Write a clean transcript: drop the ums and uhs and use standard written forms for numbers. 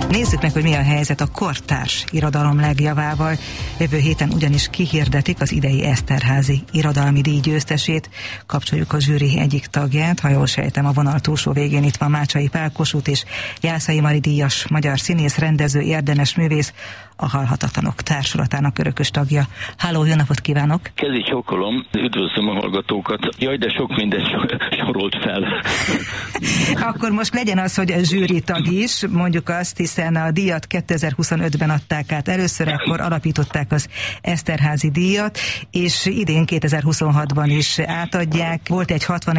Nézzük meg, hogy mi a helyzet a kortárs irodalom legjavával. Jövő héten ugyanis kihirdetik az idei Eszterházy irodalmi díj győztesét. Kapcsoljuk a zsűri egyik tagját, ha jól sejtem, a vonal túlsó végén itt van Mácsai Pál Kossuth és Jászai Mari díjas magyar színész, rendező, érdemes művész, a Halhatatlanok Társulatának örökös tagja. Háló, jó napot kívánok! Kezi csókolom, üdvözlöm a hallgatókat. Jaj, de sok mindent sorolt fel. Akkor most legyen az, hogy a zsűri tag is, mondjuk azt, hiszen a díjat 2025-ben adták át először, akkor alapították az Eszterházy díjat, és idén 2026-ban is átadják. Volt egy 60